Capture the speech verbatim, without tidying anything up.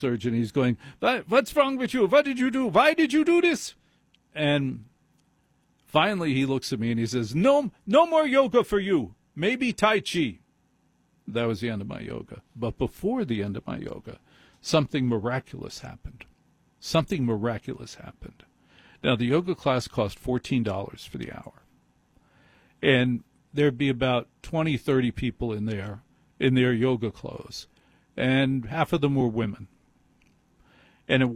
surgeon. He's going, what's wrong with you? What did you do? Why did you do this? And finally he looks at me and he says, no, no more yoga for you. Maybe Tai Chi. That was the end of my yoga. But before the end of my yoga, something miraculous happened. Something miraculous happened. Now, the yoga class cost fourteen dollars for the hour. And there'd be about twenty, thirty people in there, in their yoga clothes. And half of them were women. And it